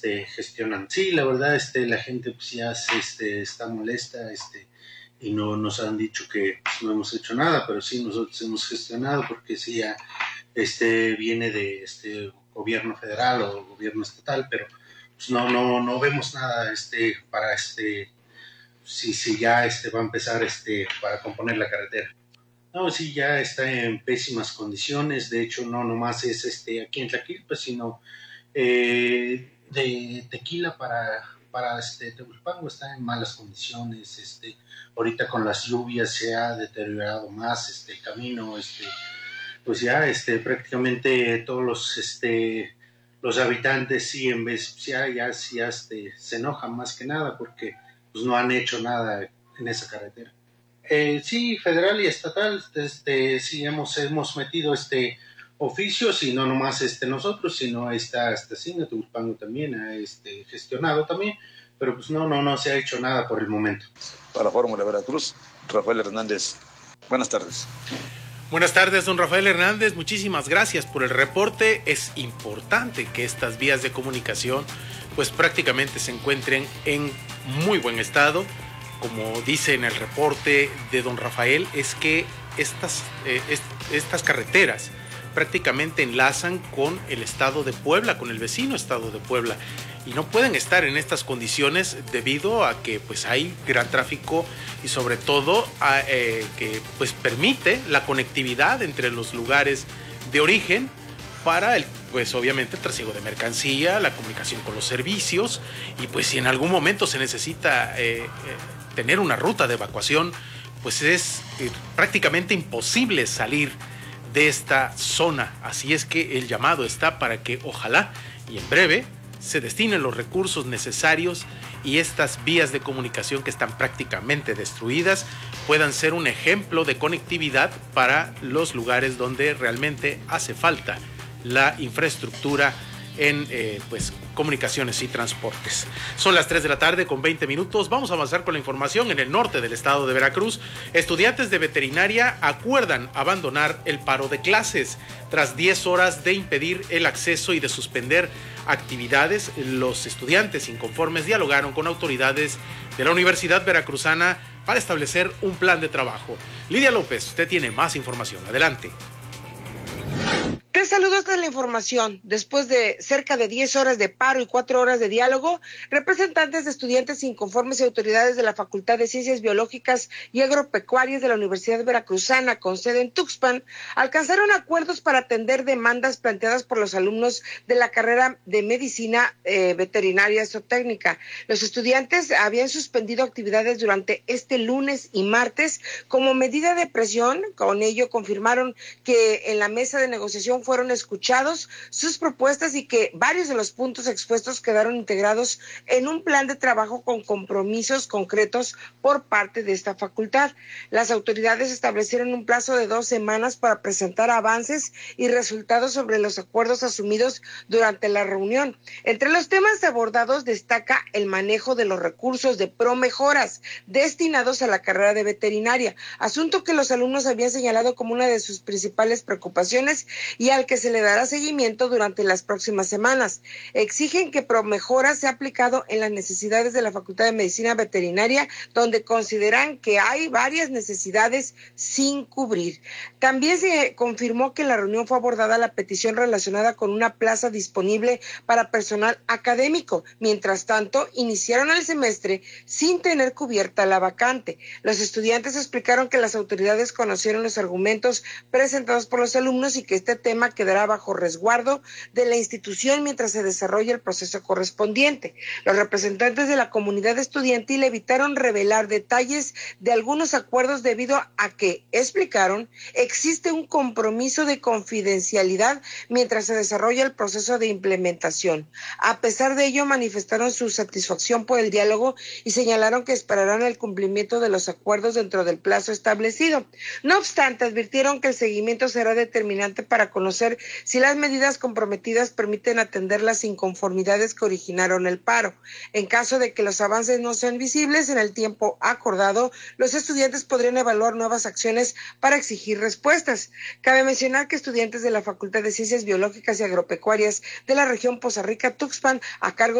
gestionando. Sí, la verdad, la gente pues ya está molesta, y no nos han dicho que pues, no hemos hecho nada, pero sí nosotros hemos gestionado porque sí ya viene de gobierno federal o gobierno estatal, pero pues no vemos nada para si ya va a empezar para componer la carretera. No, sí, ya está en pésimas condiciones. De hecho, no nomás es aquí en Tlaquilpa, sino de Tequila para Tepoztlán está en malas condiciones. Ahorita con las lluvias se ha deteriorado más el camino. Pues ya prácticamente todos los habitantes sí en vez ya se enojan más que nada porque pues no han hecho nada en esa carretera. Sí, federal y estatal, sí hemos metido oficios y no nomás nosotros, sino esta Cine Tepoztlán también ha gestionado también, pero pues no se ha hecho nada por el momento. Para Fórmula Veracruz, Rafael Hernández. Buenas tardes. Buenas tardes, don Rafael Hernández. Muchísimas gracias por el reporte. Es importante que estas vías de comunicación pues prácticamente se encuentren en muy buen estado. Como dice en el reporte de don Rafael, es que estas carreteras prácticamente enlazan con el estado de Puebla, con el vecino estado de Puebla, y no pueden estar en estas condiciones debido a que pues hay gran tráfico y sobre todo que pues permite la conectividad entre los lugares de origen para pues obviamente el trasiego de mercancía, la comunicación con los servicios, y pues si en algún momento se necesita tener una ruta de evacuación, pues es prácticamente imposible salir de esta zona. Así es que el llamado está para que ojalá y en breve se destinen los recursos necesarios y estas vías de comunicación que están prácticamente destruidas puedan ser un ejemplo de conectividad para los lugares donde realmente hace falta la infraestructura en pues comunicaciones y transportes. Son las 3 de la tarde con 20 minutos. Vamos a avanzar con la información. En el norte del estado de Veracruz, estudiantes de veterinaria acuerdan abandonar el paro de clases. Tras 10 horas de impedir el acceso y de suspender actividades, los estudiantes inconformes dialogaron con autoridades de la Universidad Veracruzana para establecer un plan de trabajo. Lidia López, usted tiene más información. Adelante. Te saludo hasta la información. Después de cerca de 10 horas de paro y 4 horas de diálogo, representantes de estudiantes inconformes y autoridades de la Facultad de Ciencias Biológicas y Agropecuarias de la Universidad Veracruzana, con sede en Tuxpan, alcanzaron acuerdos para atender demandas planteadas por los alumnos de la carrera de Medicina Veterinaria Zootécnica. Los estudiantes habían suspendido actividades durante este lunes y martes como medida de presión. Con ello confirmaron que en la mesa de negociación fueron escuchados sus propuestas y que varios de los puntos expuestos quedaron integrados en un plan de trabajo con compromisos concretos por parte de esta facultad. Las autoridades establecieron un plazo de 2 semanas para presentar avances y resultados sobre los acuerdos asumidos durante la reunión. Entre los temas abordados destaca el manejo de los recursos de promejoras destinados a la carrera de veterinaria, asunto que los alumnos habían señalado como una de sus principales preocupaciones y al que se le dará seguimiento durante las próximas semanas. Exigen que Promejora sea aplicado en las necesidades de la Facultad de Medicina Veterinaria, donde consideran que hay varias necesidades sin cubrir. También se confirmó que en la reunión fue abordada la petición relacionada con una plaza disponible para personal académico. Mientras tanto, iniciaron el semestre sin tener cubierta la vacante. Los estudiantes explicaron que las autoridades conocieron los argumentos presentados por los alumnos y que este tema quedará bajo resguardo de la institución mientras se desarrolla el proceso correspondiente. Los representantes de la comunidad estudiantil evitaron revelar detalles de algunos acuerdos debido a que, explicaron, existe un compromiso de confidencialidad mientras se desarrolla el proceso de implementación. A pesar de ello, manifestaron su satisfacción por el diálogo y señalaron que esperarán el cumplimiento de los acuerdos dentro del plazo establecido. No obstante, advirtieron que el seguimiento será determinante para conocer si las medidas comprometidas permiten atender las inconformidades que originaron el paro. En caso de que los avances no sean visibles en el tiempo acordado, los estudiantes podrían evaluar nuevas acciones para exigir respuestas. Cabe mencionar que estudiantes de la Facultad de Ciencias Biológicas y Agropecuarias de la región Poza Rica, Tuxpan, a cargo